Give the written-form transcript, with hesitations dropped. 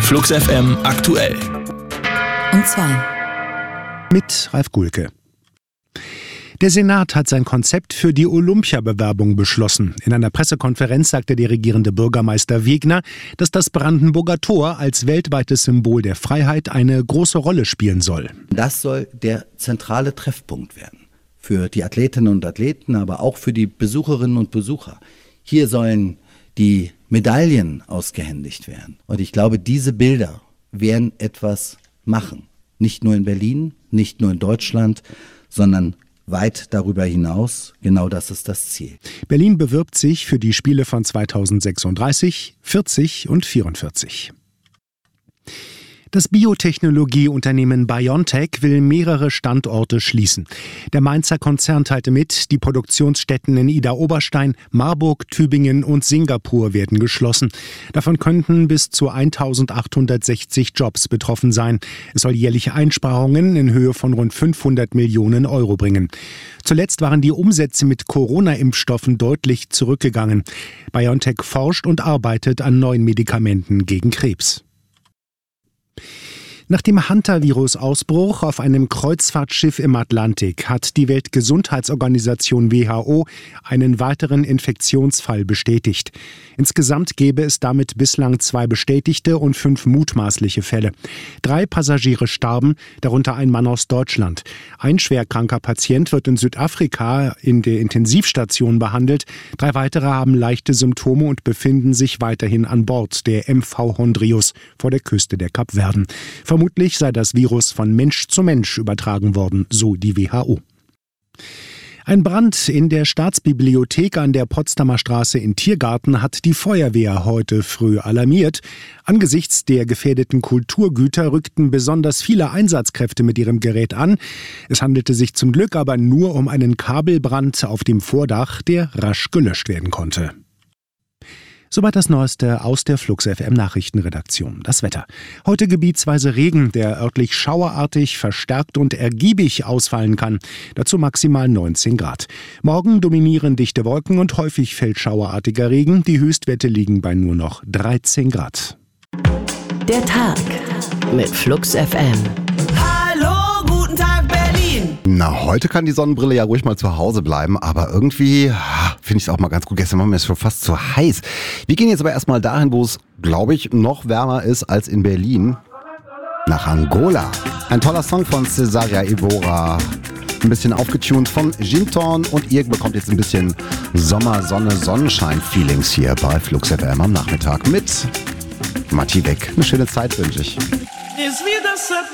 Flux FM aktuell. Um 2. Mit Ralf Gulke. Der Senat hat sein Konzept für die Olympiabewerbung beschlossen. In einer Pressekonferenz sagte der regierende Bürgermeister Wegner, dass das Brandenburger Tor als weltweites Symbol der Freiheit eine große Rolle spielen soll. Das soll der zentrale Treffpunkt werden. Für die Athletinnen und Athleten, aber auch für die Besucherinnen und Besucher. Hier sollen die Medaillen ausgehändigt werden. Und ich glaube, diese Bilder werden etwas machen. Nicht nur in Berlin, nicht nur in Deutschland, sondern weit darüber hinaus. Genau das ist das Ziel. Berlin bewirbt sich für die Spiele von 2036, 40 und 44. Das Biotechnologieunternehmen BioNTech will mehrere Standorte schließen. Der Mainzer Konzern teilte mit, die Produktionsstätten in Idar-Oberstein, Marburg, Tübingen und Singapur werden geschlossen. Davon könnten bis zu 1860 Jobs betroffen sein. Es soll jährliche Einsparungen in Höhe von rund 500 Millionen Euro bringen. Zuletzt waren die Umsätze mit Corona-Impfstoffen deutlich zurückgegangen. BioNTech forscht und arbeitet an neuen Medikamenten gegen Krebs. Nach dem Hantavirus-Ausbruch auf einem Kreuzfahrtschiff im Atlantik hat die Weltgesundheitsorganisation WHO einen weiteren Infektionsfall bestätigt. Insgesamt gäbe es damit bislang 2 bestätigte und 5 mutmaßliche Fälle. 3 Passagiere starben, darunter ein Mann aus Deutschland. Ein schwerkranker Patient wird in Südafrika in der Intensivstation behandelt. 3 weitere haben leichte Symptome und befinden sich weiterhin an Bord der MV Hondrius vor der Küste der Kapverden. Vermutlich sei das Virus von Mensch zu Mensch übertragen worden, so die WHO. Ein Brand in der Staatsbibliothek an der Potsdamer Straße in Tiergarten hat die Feuerwehr heute früh alarmiert. Angesichts der gefährdeten Kulturgüter rückten besonders viele Einsatzkräfte mit ihrem Gerät an. Es handelte sich zum Glück aber nur um einen Kabelbrand auf dem Vordach, der rasch gelöscht werden konnte. Soweit das Neueste aus der Flux FM Nachrichtenredaktion. Das Wetter. Heute gebietsweise Regen, der örtlich schauerartig, verstärkt und ergiebig ausfallen kann. Dazu maximal 19 Grad. Morgen dominieren dichte Wolken und häufig fällt schauerartiger Regen. Die Höchstwerte liegen bei nur noch 13 Grad. Der Tag mit Flux FM. Hallo, guten Tag Berlin. Na, heute kann die Sonnenbrille ja ruhig mal zu Hause bleiben, aber irgendwie finde ich es auch mal ganz gut. Gestern war mir es schon fast zu heiß. Wir gehen jetzt aber erstmal dahin, wo es, glaube ich, noch wärmer ist als in Berlin. Nach Angola. Ein toller Song von Cesaria Evora. Ein bisschen aufgetunt von Ginton und ihr bekommt jetzt ein bisschen Sommer, Sonne, Sonnenschein-Feelings hier bei Flux FM am Nachmittag mit Matti Beck. Eine schöne Zeit wünsche ich.